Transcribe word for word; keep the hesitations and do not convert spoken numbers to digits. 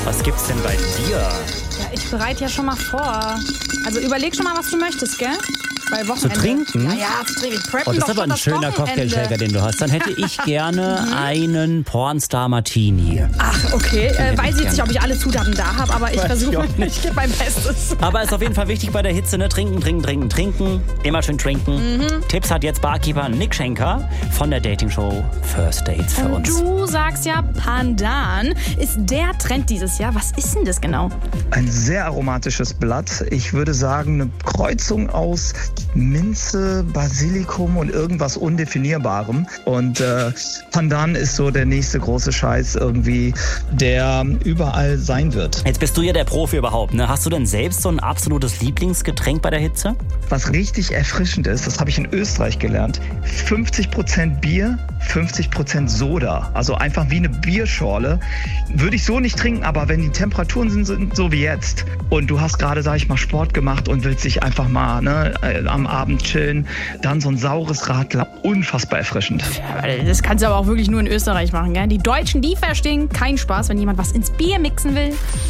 Was gibt's denn bei dir? Ja, ich bereite ja schon mal vor. Also überleg schon mal, was du möchtest, gell? Bei Wochenende. Zu trinken? Ja, ja, zu trinken. Wir preppen Oh, das doch ist aber schon ein schöner Wochenende. Cocktailshaker, den du hast. Dann hätte ich gerne einen Pornstar Martini. Ach, okay. Äh, hätte weiß ich ich jetzt gern. nicht, ob ich alle Zutaten da habe, aber ich Weiß ich versuche, auch nicht. ich gebe mein Bestes. Aber ist auf jeden Fall wichtig bei der Hitze, ne? Trinken, trinken, trinken, trinken. Immer schön trinken. Mhm. Tipps hat jetzt Barkeeper Nick Schenker von der Dating-Show First Dates für Und uns. du sagst ja, Pandan ist der Trend dieses Jahr. Was ist denn das genau? Ein sehr aromatisches Blatt. Ich würde sagen, eine Kreuzung aus Minze, Basilikum und irgendwas Undefinierbarem. Und äh, Pandan ist so der nächste große Scheiß irgendwie, der überall sein wird. Jetzt bist du ja der Profi überhaupt, ne? Hast du denn selbst so ein absolutes Lieblingsgetränk bei der Hitze? Was richtig erfrischend ist, das habe ich in Österreich gelernt, fünfzig Prozent Bier, fünfzig Prozent Soda. Also einfach wie eine Bierschorle. Würde ich so nicht trinken, aber wenn die Temperaturen sind, sind so wie jetzt und du hast gerade, sag ich mal, Sport gemacht und willst dich einfach mal ne, äh, am Abend chillen, dann so ein saures Radler, unfassbar erfrischend. Das kannst du aber auch wirklich nur in Österreich machen, gell? Die Deutschen, die verstehen keinen Spaß, wenn jemand was ins Bier mixen will.